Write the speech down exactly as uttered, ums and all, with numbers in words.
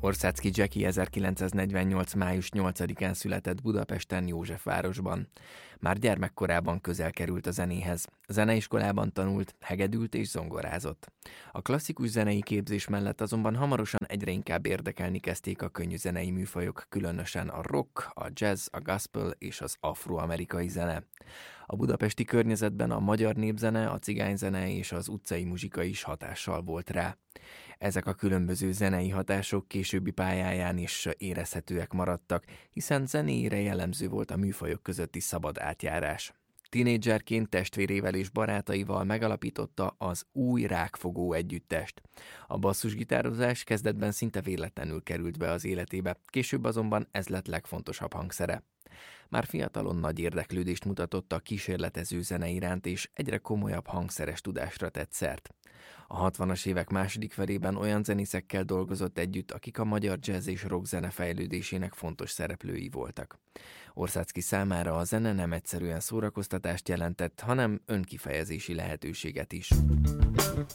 Orszáczky Jackie ezerkilencszáznegyvennyolc. május nyolcadikán született Budapesten, Józsefvárosban. Már gyermekkorában közel került a zenéhez. Zeneiskolában tanult, hegedült és zongorázott. A klasszikus zenei képzés mellett azonban hamarosan egyre inkább érdekelni kezdték a könnyű zenei műfajok, különösen a rock, a jazz, a gospel és az afroamerikai zene. A budapesti környezetben a magyar népzene, a cigányzene és az utcai muzsika is hatással volt rá. Ezek a különböző zenei hatások későbbi pályáján is érezhetőek maradtak, hiszen zenéjére jellemző volt a műfajok közötti szabad átjárás. Tinédzserként testvérével és barátaival megalapította az Új Rákfogó együttest. A basszusgitározás kezdetben szinte véletlenül került be az életébe, később azonban ez lett legfontosabb hangszere. Már fiatalon nagy érdeklődést mutatott a kísérletező zene iránt, és egyre komolyabb hangszeres tudásra tett szert. A hatvanas évek második felében olyan zenészekkel dolgozott együtt, akik a magyar jazz és rock zene fejlődésének fontos szereplői voltak. Orszáczky számára a zene nem egyszerűen szórakoztatást jelentett, hanem önkifejezési lehetőséget is.